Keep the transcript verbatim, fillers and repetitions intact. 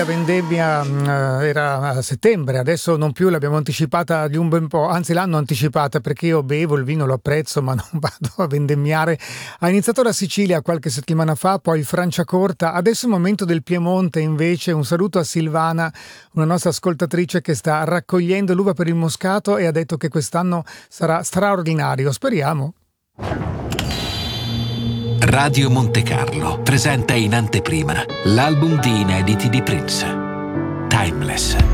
La vendemmia eh, era a settembre, adesso non più, l'abbiamo anticipata di un bel po', anzi l'hanno anticipata perché io bevo il vino, lo apprezzo, ma non vado a vendemmiare. Ha iniziato la Sicilia qualche settimana fa, poi Franciacorta, adesso è il momento del Piemonte invece. Un saluto a Silvana, una nostra ascoltatrice che sta raccogliendo l'uva per il Moscato e ha detto che quest'anno sarà straordinario, speriamo. Radio Monte Carlo presenta in anteprima l'album di inediti di Prince, Timeless.